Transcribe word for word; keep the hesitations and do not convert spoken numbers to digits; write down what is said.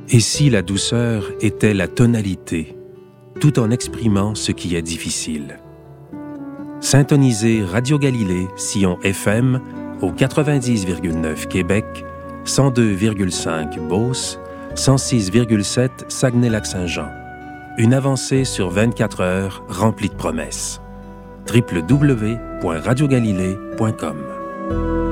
Et si la douceur était la tonalité, tout en exprimant ce qui est difficile? Syntonisez Radio Galilée, Sillon F M, au quatre-vingt-dix virgule neuf Québec, cent deux virgule cinq Beauce, cent six virgule sept Saguenay-Lac-Saint-Jean. Une avancée sur vingt-quatre heures remplie de promesses. w w w point radio galilée point com